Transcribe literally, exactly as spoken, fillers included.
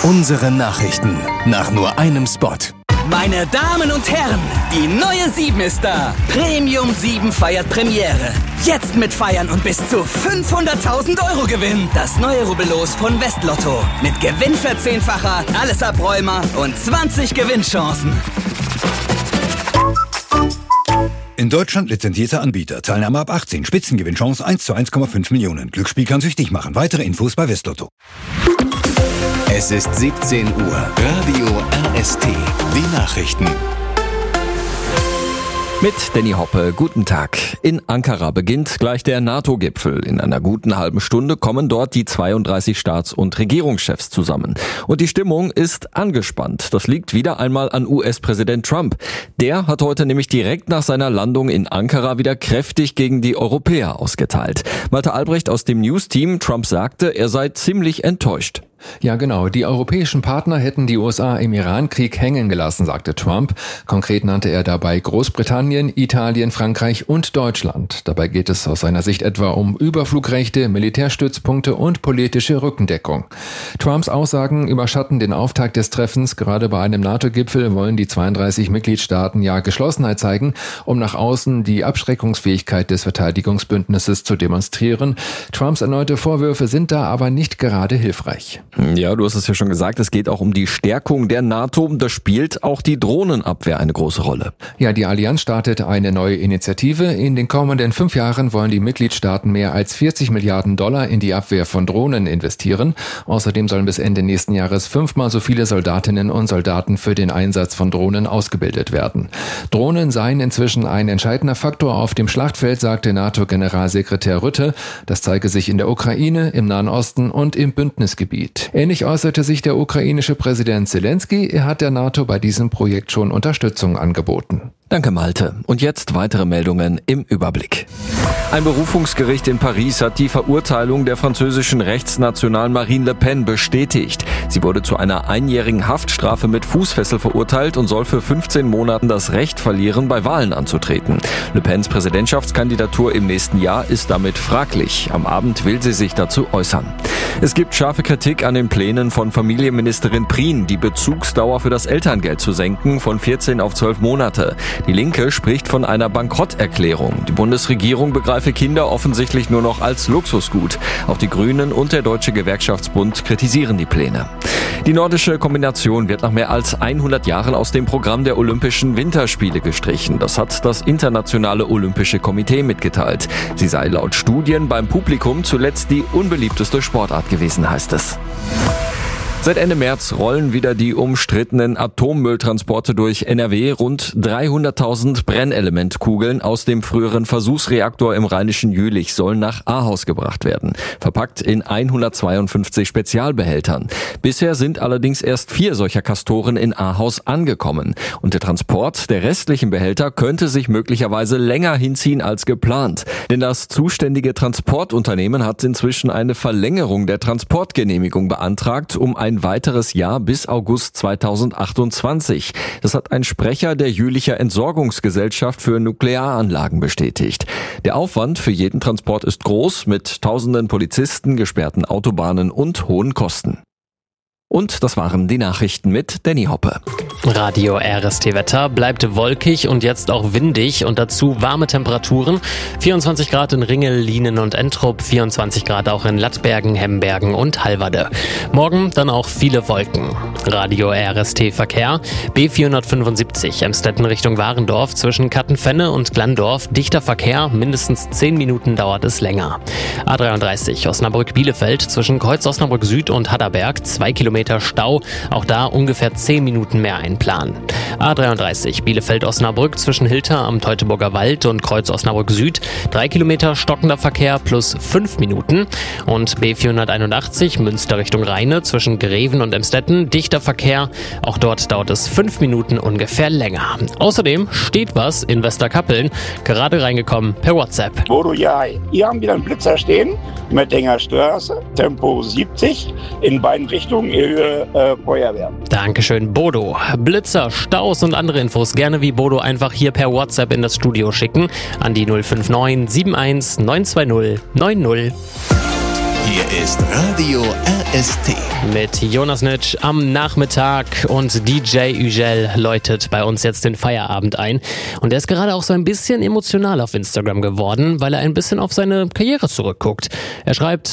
Unsere Nachrichten nach nur einem Spot. Meine Damen und Herren, die neue sieben ist da. Premium sieben feiert Premiere. Jetzt mitfeiern und bis zu fünfhunderttausend Euro gewinnen. Das neue Rubbellos von Westlotto. Mit Gewinnverzehnfacher, alles Abräumer und zwanzig Gewinnchancen. In Deutschland lizenzierter Anbieter. Teilnahme ab achtzehn. Spitzengewinnchance eins zu eins Komma fünf Millionen. Glücksspiel kann süchtig machen. Weitere Infos bei Westlotto. Es ist siebzehn Uhr. Radio R S T. Die Nachrichten. Mit Danny Hoppe, guten Tag. In Ankara beginnt gleich der NATO-Gipfel. In einer guten halben Stunde kommen dort die zweiunddreißig Staats- und Regierungschefs zusammen. Und die Stimmung ist angespannt. Das liegt wieder einmal an U S-Präsident Trump. Der hat heute nämlich direkt nach seiner Landung in Ankara wieder kräftig gegen die Europäer ausgeteilt. Malte Albrecht aus dem News-Team. Trump sagte, er sei ziemlich enttäuscht. Ja, genau. Die europäischen Partner hätten die U S A im Iran-Krieg hängen gelassen, sagte Trump. Konkret nannte er dabei Großbritannien, Italien, Frankreich und Deutschland. Dabei geht es aus seiner Sicht etwa um Überflugrechte, Militärstützpunkte und politische Rückendeckung. Trumps Aussagen überschatten den Auftakt des Treffens. Gerade bei einem NATO-Gipfel wollen die zweiunddreißig Mitgliedstaaten ja Geschlossenheit zeigen, um nach außen die Abschreckungsfähigkeit des Verteidigungsbündnisses zu demonstrieren. Trumps erneute Vorwürfe sind da aber nicht gerade hilfreich. Ja, du hast es ja schon gesagt, es geht auch um die Stärkung der NATO. Da spielt auch die Drohnenabwehr eine große Rolle. Ja, die Allianz startet eine neue Initiative. In den kommenden fünf Jahren wollen die Mitgliedstaaten mehr als vierzig Milliarden Dollar in die Abwehr von Drohnen investieren. Außerdem sollen bis Ende nächsten Jahres fünfmal so viele Soldatinnen und Soldaten für den Einsatz von Drohnen ausgebildet werden. Drohnen seien inzwischen ein entscheidender Faktor auf dem Schlachtfeld, sagte NATO-Generalsekretär Rutte. Das zeige sich in der Ukraine, im Nahen Osten und im Bündnisgebiet. Ähnlich äußerte sich der ukrainische Präsident Zelensky. Er hat der NATO bei diesem Projekt schon Unterstützung angeboten. Danke, Malte. Und jetzt weitere Meldungen im Überblick. Ein Berufungsgericht in Paris hat die Verurteilung der französischen Rechtsnationalen Marine Le Pen bestätigt. Sie wurde zu einer einjährigen Haftstrafe mit Fußfessel verurteilt und soll für fünfzehn Monaten das Recht verlieren, bei Wahlen anzutreten. Le Pens Präsidentschaftskandidatur im nächsten Jahr ist damit fraglich. Am Abend will sie sich dazu äußern. Es gibt scharfe Kritik an den Plänen von Familienministerin Prien, die Bezugsdauer für das Elterngeld zu senken von vierzehn auf zwölf Monate. Die Linke spricht von einer Bankrotterklärung. Die Bundesregierung begreife Kinder offensichtlich nur noch als Luxusgut. Auch die Grünen und der Deutsche Gewerkschaftsbund kritisieren die Pläne. Die nordische Kombination wird nach mehr als hundert Jahren aus dem Programm der Olympischen Winterspiele gestrichen. Das hat das Internationale Olympische Komitee mitgeteilt. Sie sei laut Studien beim Publikum zuletzt die unbeliebteste Sportart gewesen, heißt es. Seit Ende März rollen wieder die umstrittenen Atommülltransporte durch N R W. Rund dreihunderttausend Brennelementkugeln aus dem früheren Versuchsreaktor im rheinischen Jülich sollen nach Ahaus gebracht werden. Verpackt in hundertzweiundfünfzig Spezialbehältern. Bisher sind allerdings erst vier solcher Kastoren in Ahaus angekommen. Und der Transport der restlichen Behälter könnte sich möglicherweise länger hinziehen als geplant. Denn das zuständige Transportunternehmen hat inzwischen eine Verlängerung der Transportgenehmigung beantragt, um ein weiteres Jahr bis August zweitausendachtundzwanzig. Das hat ein Sprecher der Jülicher Entsorgungsgesellschaft für Nuklearanlagen bestätigt. Der Aufwand für jeden Transport ist groß, mit tausenden Polizisten, gesperrten Autobahnen und hohen Kosten. Und das waren die Nachrichten mit Danny Hoppe. Radio R S T-Wetter bleibt wolkig und jetzt auch windig und dazu warme Temperaturen. vierundzwanzig Grad in Ringel, Lienen und Entrup, vierundzwanzig Grad auch in Lattbergen, Hembergen und Halverde. Morgen dann auch viele Wolken. Radio R S T-Verkehr. B vierhundertfünfundsiebzig Emstetten Richtung Warendorf zwischen Kattenfenne und Glandorf. Dichter Verkehr, mindestens zehn Minuten dauert es länger. A dreiunddreißig Osnabrück-Bielefeld zwischen Kreuz Osnabrück Süd und Hadderberg, zwei Kilometer Stau, auch da ungefähr zehn Minuten mehr einplanen. A dreiunddreißig Bielefeld-Osnabrück zwischen Hilter am Teutoburger Wald und Kreuz Osnabrück Süd, drei Kilometer stockender Verkehr plus fünf Minuten. Und B vierhunderteinundachtzig Münster Richtung Rheine zwischen Greven und Emstetten, dichter Verkehr, auch dort dauert es fünf Minuten ungefähr länger. Außerdem steht was in Westerkappeln, gerade reingekommen per WhatsApp. Bodo, ja, hier haben wir einen Blitzer stehen, Mettinger Straße, Tempo siebzig, in beiden Richtungen, Höhe äh, Feuerwehr. Dankeschön, Bodo. Blitzer, Staus und andere Infos gerne wie Bodo einfach hier per WhatsApp in das Studio schicken an die null fünf neun sieben eins neun zwei null neun null. Hier ist Radio R S T. Mit Jonas Nitsch am Nachmittag und D J Ügel läutet bei uns jetzt den Feierabend ein. Und er ist gerade auch so ein bisschen emotional auf Instagram geworden, weil er ein bisschen auf seine Karriere zurückguckt. Er schreibt: